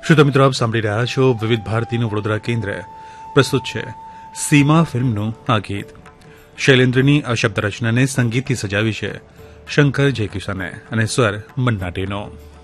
શ્રોતા મિત્રો, આપ સાંભળી રહ્યા છો વિવિધ ભારતીનું વડોદરા કેન્દ્ર. પ્રસ્તુત છે સીમા ફિલ્મનું આ ગીત. શૈલેન્દ્રની આ શબ્દ રચનાને સંગીતથી સજાવી છે શંકર જયકિશને અને સ્વર મન્ના ડેનો.